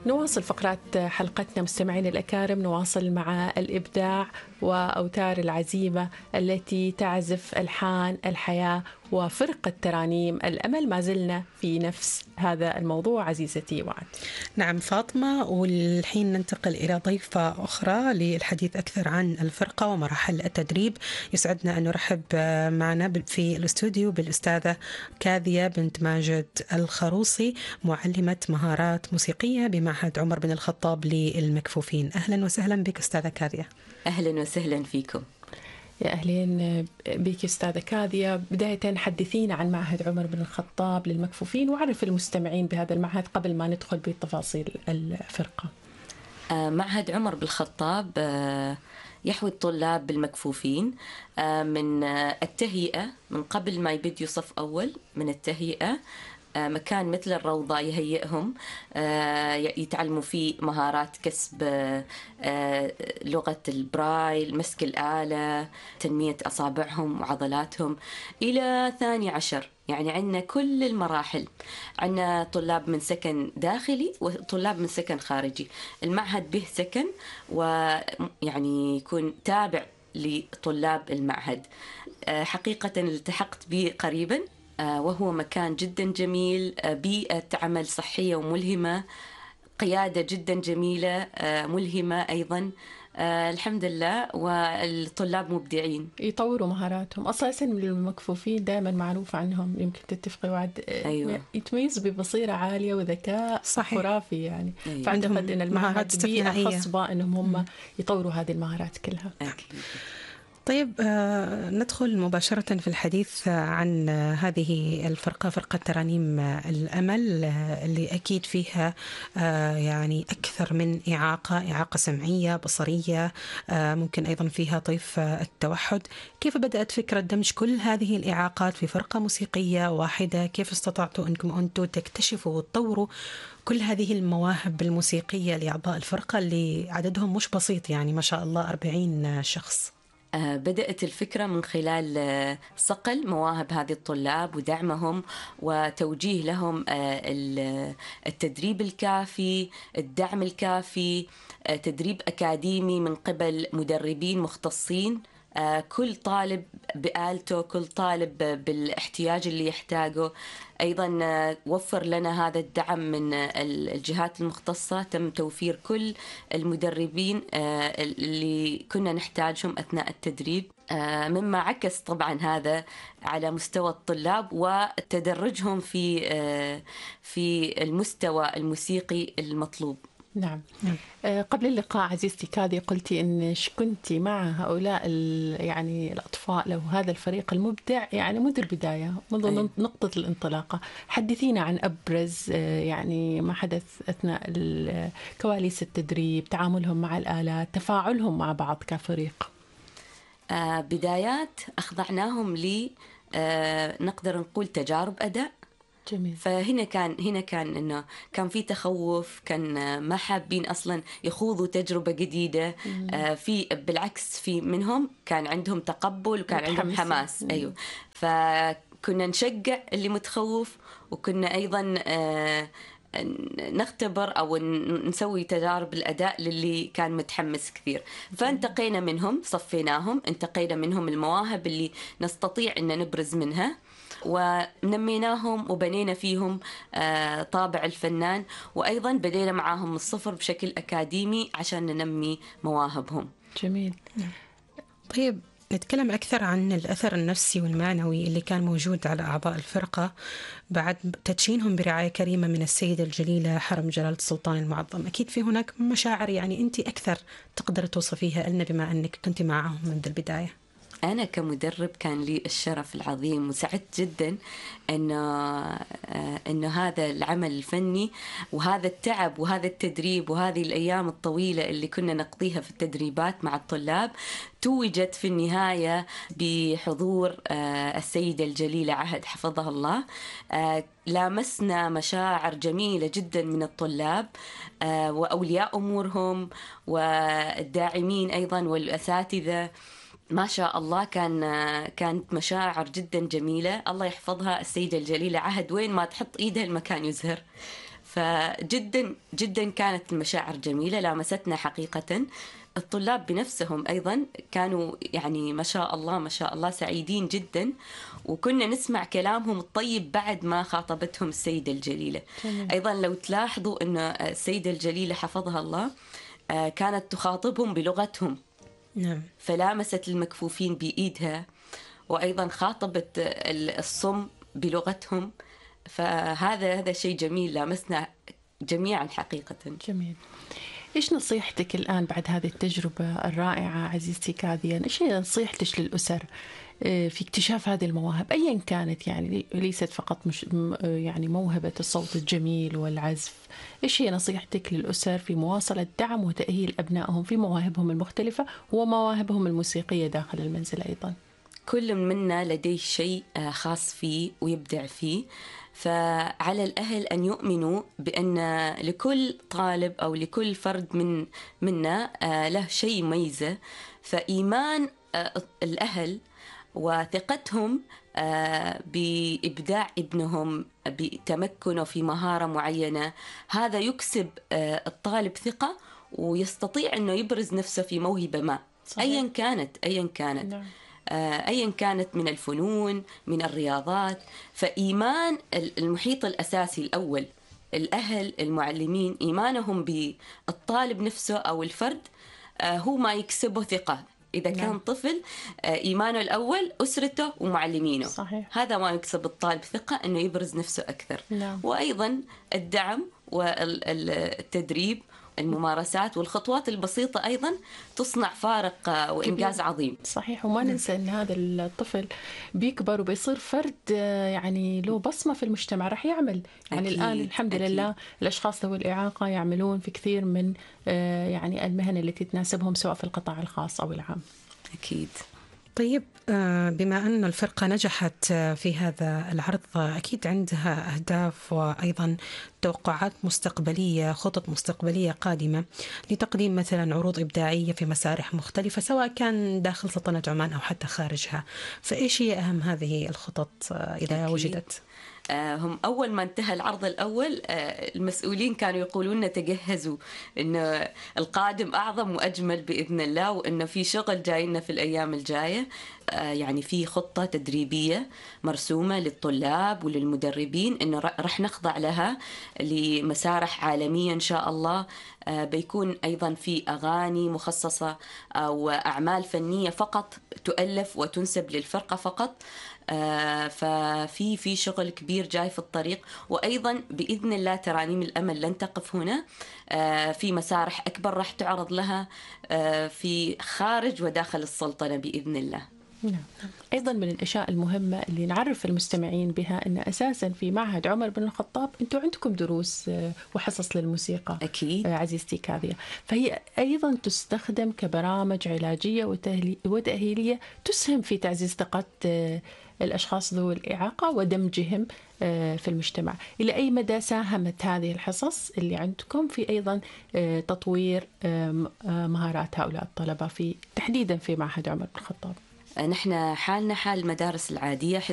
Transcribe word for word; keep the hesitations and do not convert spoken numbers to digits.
نواصل فقرات حلقتنا مستمعين الأكارم، نواصل مع الإبداع وأوتار العزيمة التي تعزف ألحان الحياة وفرقة ترانيم الأمل. ما زلنا في نفس هذا الموضوع عزيزتي وعد. نعم فاطمة، والحين ننتقل إلى ضيفة أخرى للحديث أكثر عن الفرقة ومراحل التدريب. يسعدنا أن نرحب معنا في الاستوديو بالأستاذة كاذية بنت ماجد الخروصي، معلمة مهارات موسيقية بمعهد عمر بن الخطاب للمكفوفين. أهلا وسهلا بك أستاذة كاذية. أهلا وسهلا فيكم. يا أهلين بك أستاذة كاذية. بداية حدثينا عن معهد عمر بن الخطاب للمكفوفين، وعرف المستمعين بهذا المعهد قبل ما ندخل بتفاصيل الفرقة. معهد عمر بن الخطاب يحوي الطلاب بالمكفوفين من التهيئة، من قبل ما يبدوا صف أول من التهيئة، مكان مثل الروضة يهيئهم يتعلموا فيه مهارات كسب لغة البرايل، مسك الآلة، تنمية أصابعهم وعضلاتهم، إلى ثاني عشر. يعني عندنا كل المراحل، عندنا طلاب من سكن داخلي وطلاب من سكن خارجي. المعهد به سكن ويعني يكون تابع لطلاب المعهد. حقيقة التحقت به قريبا، وهو مكان جدا جميل، بيئة عمل صحية وملهمة، قيادة جدا جميلة ملهمة أيضا. الحمد لله، والطلاب مبدعين يطوروا مهاراتهم. أساسا المكفوفين دائما معروف عنهم، يمكن تتفقي وعد، أيوة. يتميز ببصيرة عالية وذكاء صحيح. خرافي يعني. أيوة. فأعتقد أن المعهد بيئة خصبة خصبة أنهم هم يطوروا هذه المهارات كلها. أكيد. طيب آه ندخل مباشرة في الحديث عن هذه الفرقة، فرقة ترانيم الأمل، اللي أكيد فيها آه يعني أكثر من إعاقة، إعاقة سمعية، بصرية، آه ممكن أيضا فيها طيف التوحد. كيف بدأت فكرة دمج كل هذه الإعاقات في فرقة موسيقية واحدة؟ كيف استطعتوا أنكم أنتم تكتشفوا وتطوروا كل هذه المواهب الموسيقية لأعضاء الفرقة اللي عددهم مش بسيط، يعني ما شاء الله أربعين شخص؟ بدأت الفكرة من خلال صقل مواهب هذه الطلاب ودعمهم وتوجيه لهم التدريب الكافي، الدعم الكافي، تدريب أكاديمي من قبل مدربين مختصين، كل طالب بآلته، كل طالب بالاحتياج اللي يحتاجه. أيضا وفر لنا هذا الدعم من الجهات المختصة، تم توفير كل المدربين اللي كنا نحتاجهم أثناء التدريب، مما عكس طبعا هذا على مستوى الطلاب وتدرجهم في في المستوى الموسيقي المطلوب. نعم. نعم. قبل اللقاء عزيزتي كاذي قلتي إنش كنتي مع هؤلاء يعني الأطفال أو هذا الفريق المبدع يعني منذ البداية، منذ أيوة. نقطة الانطلاقة. حدثينا عن أبرز يعني ما حدث أثناء كواليس التدريب، تعاملهم مع الآلات، تفاعلهم مع بعض كفريق. آه بدايات أخضعناهم لي آه نقدر نقول تجارب أداء. جميل. فهنا كان هنا كان إنه كان في تخوف، كان ما حابين أصلاً يخوضوا تجربة جديدة. آه في بالعكس في منهم كان عندهم تقبل وكان عندهم حماس. مم. أيوه، فكنا نشجع اللي متخوف، وكنا أيضاً آه نختبر أو نسوي تجارب الأداء للي كان متحمس كثير. فانتقينا منهم، صفيناهم، انتقينا منهم المواهب اللي نستطيع أن نبرز منها، ونميناهم وبنينا فيهم طابع الفنان، وأيضا بدينا معاهم من الصفر بشكل أكاديمي عشان ننمي مواهبهم. جميل. طيب نتكلم أكثر عن الأثر النفسي والمعنوي اللي كان موجود على أعضاء الفرقة بعد تدشينهم برعاية كريمة من السيدة الجليلة حرم جلالة السلطان المعظم. أكيد في هناك مشاعر يعني أنت أكثر تقدر توصفيها لنا بما أنك كنت معهم منذ البداية. أنا كمدرب كان لي الشرف العظيم، وسعدت جدا إنه إنه هذا العمل الفني وهذا التعب وهذا التدريب وهذه الأيام الطويلة اللي كنا نقضيها في التدريبات مع الطلاب توجت في النهاية بحضور السيدة الجليلة عهد حفظها الله. لامسنا مشاعر جميلة جدا من الطلاب وأولياء أمورهم والداعمين أيضا والأساتذة. ما شاء الله كان كانت مشاعر جدا جميلة. الله يحفظها السيدة الجليلة عهد، وين ما تحط إيدها المكان يزهر. فجدا جدا كانت المشاعر جميلة، لامستنا حقيقة. الطلاب بنفسهم أيضا كانوا يعني ما شاء الله ما شاء الله سعيدين جدا، وكنا نسمع كلامهم الطيب بعد ما خاطبتهم السيدة الجليلة. جميل. أيضا لو تلاحظوا أن السيدة الجليلة حفظها الله كانت تخاطبهم بلغتهم. نعم. فلامست المكفوفين بإيدها، وأيضا خاطبت الصم بلغتهم. فهذا هذا شيء جميل لامسنا جميعا حقيقة. جميل. إيش نصيحتك الآن بعد هذه التجربة الرائعة عزيزتي كاذيا؟ إيش هي نصيحتك للأسر في اكتشاف هذه المواهب أيا كانت؟ يعني ليست فقط مش يعني موهبة الصوت الجميل والعزف. إيش هي نصيحتك للأسر في مواصلة دعم وتأهيل أبنائهم في مواهبهم المختلفة ومواهبهم الموسيقية داخل المنزل أيضا؟ كل منا لديه شيء خاص فيه ويبدع فيه، فعلى الأهل أن يؤمنوا بأن لكل طالب أو لكل فرد من منا له شيء ميزة. فإيمان الأهل وثقتهم بإبداع ابنهم بتمكنه في مهارة معينة، هذا يكسب الطالب ثقة ويستطيع أنه يبرز نفسه في موهبة ما. صحيح. أيا كانت أيا كانت نعم. أيا كانت من الفنون من الرياضات. فإيمان المحيط الأساسي الأول الأهل المعلمين، إيمانهم بالطالب نفسه أو الفرد هو ما يكسبه ثقة. إذا كان نعم. طفل إيمانه الأول أسرته ومعلمينه. صحيح. هذا ما يكسب الطالب ثقة أنه يبرز نفسه أكثر. نعم. وأيضا الدعم والتدريب الممارسات والخطوات البسيطة أيضا تصنع فارق وإنجاز عظيم. صحيح. وما ننسى أن هذا الطفل بيكبر وبيصير فرد يعني له بصمة في المجتمع، راح يعمل يعني أكيد. الآن الحمد أكيد. لله الأشخاص ذوي الإعاقة يعملون في كثير من يعني المهن التي تناسبهم سواء في القطاع الخاص أو العام. أكيد. طيب، بما أن الفرقة نجحت في هذا العرض أكيد عندها أهداف وأيضا توقعات مستقبلية، خطط مستقبلية قادمة لتقديم مثلا عروض إبداعية في مسارح مختلفة سواء كان داخل سلطنة عمان أو حتى خارجها. فإيش هي أهم هذه الخطط إذا أكيد. وجدت؟ هم أول ما انتهى العرض الأول المسؤولين كانوا يقولون لنا تجهزوا إنه القادم أعظم وأجمل بإذن الله، وإنه في شغل جاينا في الأيام الجاية. يعني في خطة تدريبية مرسومة للطلاب وللمدربين إنه رح نخضع لها لمسارح عالمية إن شاء الله. بيكون أيضا في أغاني مخصصة أو أعمال فنية فقط تؤلف وتنسب للفرقة فقط. آه ففي في شغل كبير جاي في الطريق. وأيضا بإذن الله ترانيم الأمل لن تقف هنا. آه في مسارح أكبر راح تعرض لها آه في خارج وداخل السلطنة بإذن الله. نعم. أيضا من الأشياء المهمة اللي نعرف المستمعين بها أن أساسا في معهد عمر بن الخطاب أنتم عندكم دروس وحصص للموسيقى. أكيد عزيزتي كاذية، فهي أيضا تستخدم كبرامج علاجية وتأهيلية تسهم في تعزيز ثقة الأشخاص ذوي الإعاقة ودمجهم في المجتمع. إلى أي مدى ساهمت هذه الحصص اللي عندكم في أيضا تطوير مهارات هؤلاء الطلبة في تحديدا في معهد عمر بن الخطاب؟ نحن حالنا حال المدارس العادية،